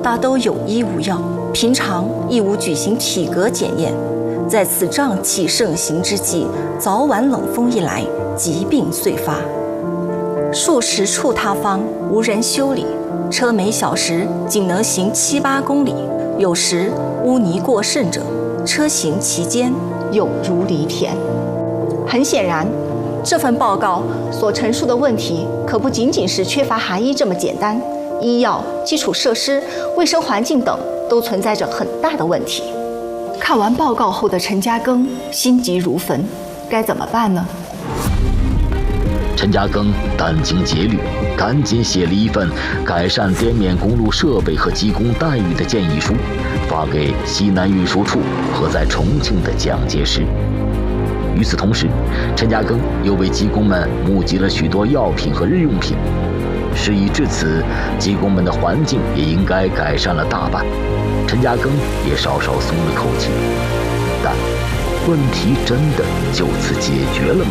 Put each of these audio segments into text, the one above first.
大都有医无药，平常亦无举行体格检验。在此瘴气盛行之际，早晚冷风一来，疾病遂发。数十处塌方无人修理，车每小时仅能行7、8公里，有时污泥过甚者，车行其间有如犁田。很显然，这份报告所陈述的问题可不仅仅是缺乏韩医这么简单，医药、基础设施、卫生环境等都存在着很大的问题。看完报告后的陈家庚心急如焚，该怎么办呢？ 陈家庚殚精竭虑，赶紧写了一份改善滇缅公路设备和技工待遇的建议书，发给西南运输处和在重庆的蒋介石。与此同时，陈家庚又为技工们募集了许多药品和日用品。事已至此，技工们的环境也应该改善了大半，陈家庚也稍稍松了口气。但问题真的就此解决了吗？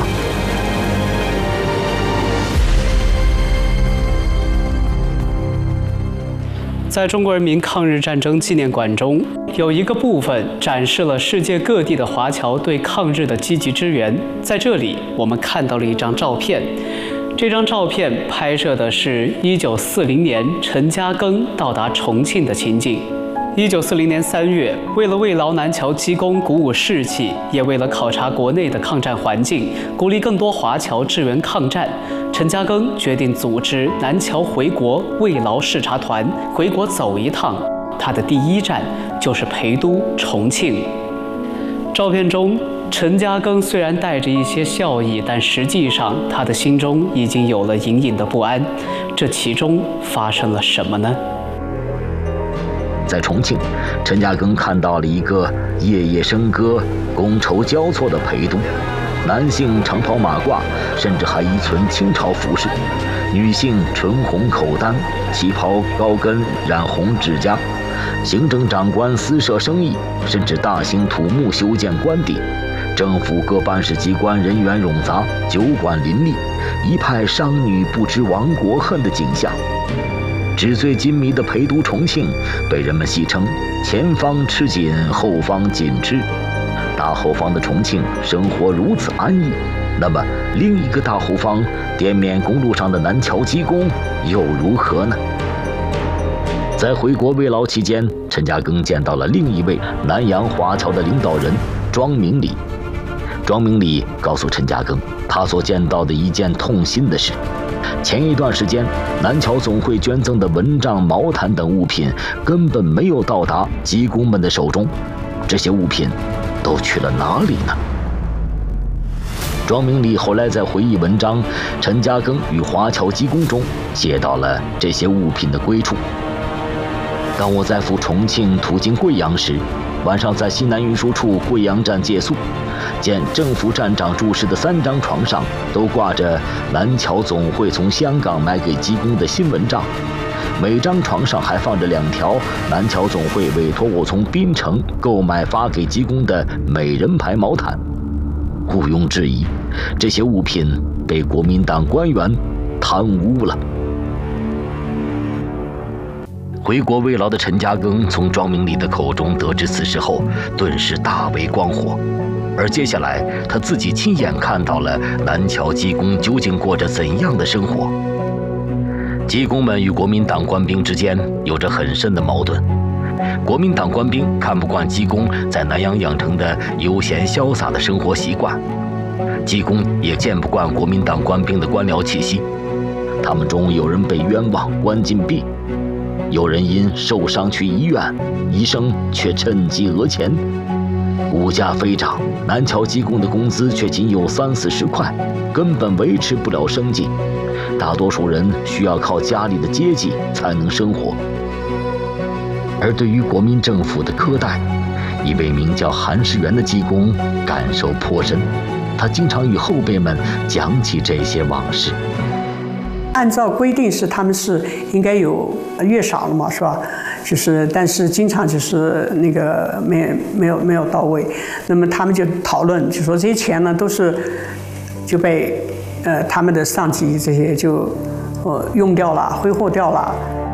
在中国人民抗日战争纪念馆中，有一个部分展示了世界各地的华侨对抗日的积极支援。在这里，我们看到了一张照片。这张照片拍摄的是1940年陈家庚到达重庆的情景。1940年3月，为了慰劳南侨技工，鼓舞士气，也为了考察国内的抗战环境，鼓励更多华侨支援抗战，陈家庚决定组织南侨回国慰劳视察团回国走一趟。他的第一站就是陪都重庆。照片中，陈家庚虽然带着一些笑意，但实际上他的心中已经有了隐隐的不安。这其中发生了什么呢？ 在重庆，陈家庚看到了一个夜夜笙歌、觥筹交错的陪都，男性长袍马褂，甚至还依存清朝服饰；女性唇红口丹，旗袍高跟染红指甲；行政长官私设生意，甚至大兴土木修建官邸；政府各办事机关人员冗杂，酒馆林立，一派商女不知亡国恨的景象。纸醉金迷的陪都重庆被人们戏称前方吃紧，后方紧吃。大后方的重庆生活如此安逸，那么另一个大后方滇缅公路上的南侨技工又如何呢？在回国慰劳期间，陈家庚见到了另一位南洋华侨的领导人庄明礼。庄明礼告诉陈家庚，他所见到的一件痛心的事：前一段时间，南侨总会捐赠的蚊帐、毛毯等物品根本没有到达技工们的手中，这些物品都去了哪里呢？庄明礼后来在回忆文章《陈家庚与华侨技工》中写到了这些物品的归处。当我在赴重庆途经贵阳时，晚上在西南运输处贵阳站借宿，见政府站长住室的3张床上都挂着南侨总会从香港买给技工的新蚊帐，每张床上还放着2条南侨总会委托我从槟城购买发给技工的美人牌毛毯。毋庸置疑，这些物品被国民党官员贪污了。回国慰劳的陈家庚从庄明礼的口中得知此事后，顿时大为光火。而接下来，他自己亲眼看到了南侨技工究竟过着怎样的生活。技工们与国民党官兵之间有着很深的矛盾。国民党官兵看不惯技工在南洋养成的悠闲潇洒的生活习惯，技工也见不惯国民党官兵的官僚气息。他们中有人被冤枉关禁闭，有人因受伤去医院，医生却趁机讹钱。物价飞涨，南侨技工的工资却仅有30-40块，根本维持不了生计。大多数人需要靠家里的接济才能生活。而对于国民政府的苛待，一位名叫韩世元的技工感受颇深。他经常与后辈们讲起这些往事。 按照规定是他们是应该有月赏了嘛，是吧？但是经常就是那个没有到位。那么他们就讨论，就说这些钱呢都是就被他们的上级这些就用掉了，挥霍掉了。